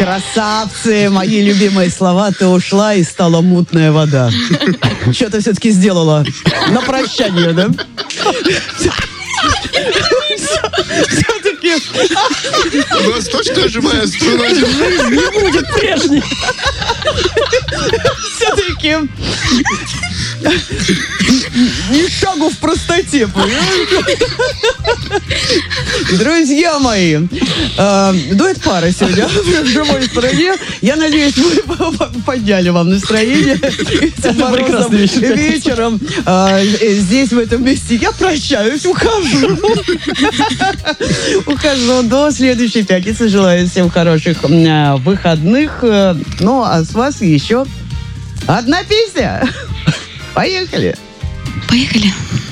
Красавцы, мои любимые слова. Ты ушла, и стала мутная вода. Что ты все-таки сделала? На прощание, да? Все-таки... У нас точно живая струна. Жизнь не будет прежней. Все-таки... Ни шагу в простоте, понимаешь? Друзья мои, дуэт пара сегодня в живой стране. Я надеюсь, мы подняли вам настроение этим морозным вечером. Здесь, в этом месте, я прощаюсь, ухожу. Ухожу до следующей пятницы. Желаю всем хороших выходных. Ну, а с вас еще одна песня. Поехали. Поехали.